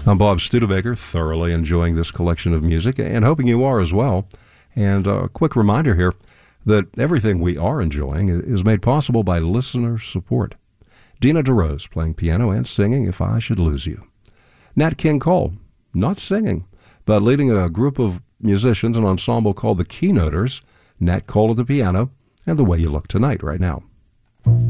I'm Bob Studebaker, thoroughly enjoying this collection of music and hoping you are as well. And a quick reminder here that everything we are enjoying is made possible by listener support. Dina DeRose playing piano and singing If I Should Lose You. Nat King Cole, not singing, but leading a group of musicians, an ensemble called the Keynoters. Nat Cole at the piano, and The Way You Look Tonight right now.